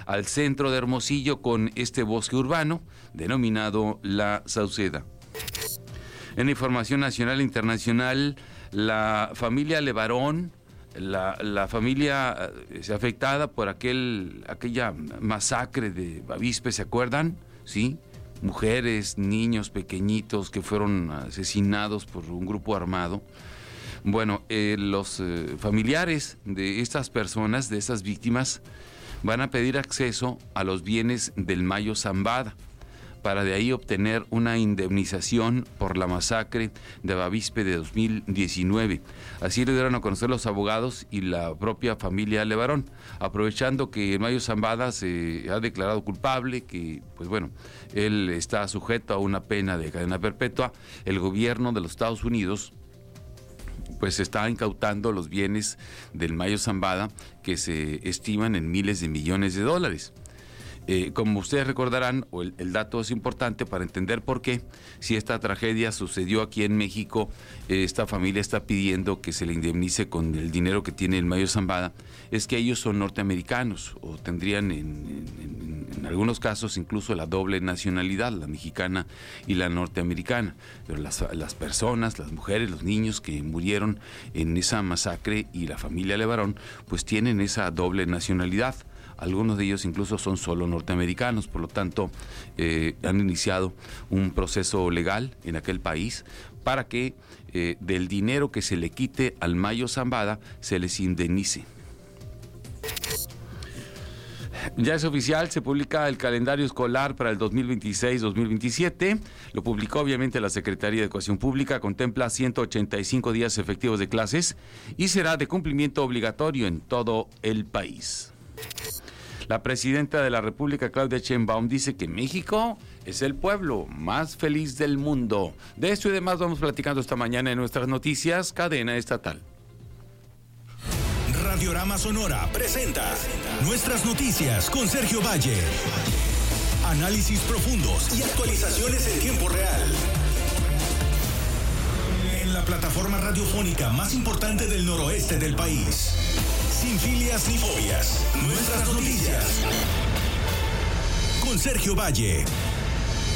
al centro de Hermosillo con este bosque urbano denominado La Sauceda. En información nacional e internacional, la familia Levarón, la familia afectada por aquella masacre de Bavispe, ¿se acuerdan? Sí, mujeres, niños pequeñitos que fueron asesinados por un grupo armado. Bueno, los familiares de estas personas, de estas víctimas, van a pedir acceso a los bienes del Mayo Zambada, para de ahí obtener una indemnización por la masacre de Bavispe de 2019. Así lo dieron a conocer los abogados y la propia familia Levarón, aprovechando que Mayo Zambada se ha declarado culpable, que pues bueno, él está sujeto a una pena de cadena perpetua. El gobierno de los Estados Unidos pues está incautando los bienes del Mayo Zambada, que se estiman en miles de millones de dólares. Como ustedes recordarán, el dato es importante para entender por qué, si esta tragedia sucedió aquí en México, esta familia está pidiendo que se le indemnice con el dinero que tiene el Mayo Zambada, es que ellos son norteamericanos, o tendrían en algunos casos incluso la doble nacionalidad, la mexicana y la norteamericana. Pero las personas, las mujeres, los niños que murieron en esa masacre y la familia Levarón, pues tienen esa doble nacionalidad. Algunos de ellos incluso son solo norteamericanos, por lo tanto han iniciado un proceso legal en aquel país para que del dinero que se le quite al Mayo Zambada se les indemnice. Ya es oficial, se publica el calendario escolar para el 2026-2027. Lo publicó obviamente la Secretaría de Educación Pública. Contempla 185 días efectivos de clases y será de cumplimiento obligatorio en todo el país. La presidenta de la República, Claudia Sheinbaum, dice que México es el pueblo más feliz del mundo. De esto y demás vamos platicando esta mañana en nuestras noticias, cadena estatal. Radiorama Sonora presenta Nuestras Noticias con Sergio Valle. Análisis profundos y actualizaciones en tiempo real. En la plataforma radiofónica más importante del noroeste del país. Sin filias ni fobias. Nuestras Noticias. Con Sergio Valle.